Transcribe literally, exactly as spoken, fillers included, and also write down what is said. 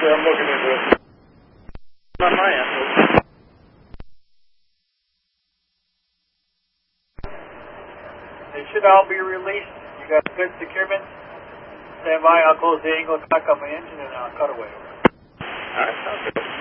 sir. I'm looking into it. On my end. They should all be released. You got good securement. Stand by. I'll close the angle, cock up my engine, and I'll cut away. All right, sounds good.